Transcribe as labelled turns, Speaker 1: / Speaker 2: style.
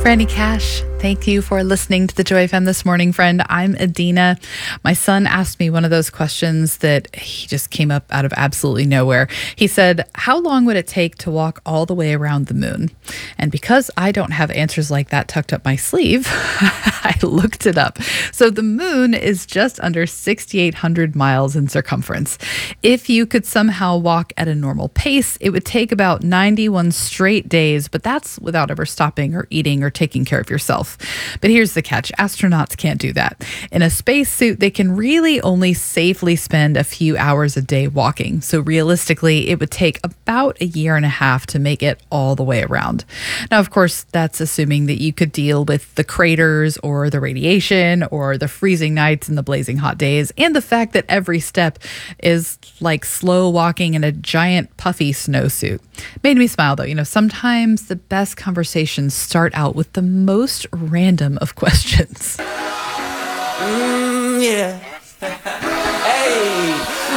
Speaker 1: Franny Cash, thank you for listening to the Joy FM this morning, friend. I'm Adina. My son asked me one of those questions that he just came up out of absolutely nowhere. He said, how long would it take to walk all the way around the moon? And because I don't have answers like that tucked up my sleeve, I looked it up. So the moon is just under 6,800 miles in circumference. If you could somehow walk at a normal pace, it would take about 91 straight days, but that's without ever stopping or eating or taking care of yourself. But here's the catch. Astronauts can't do that. In a spacesuit, they can really only safely spend a few hours a day walking. So realistically, it would take about a year and a half to make it all the way around. Now, of course, that's assuming that you could deal with the craters or the radiation or the freezing nights and the blazing hot days, and the fact that every step is like slow walking in a giant puffy snowsuit. Made me smile, though. You know, sometimes the best conversations start out with the most random of questions.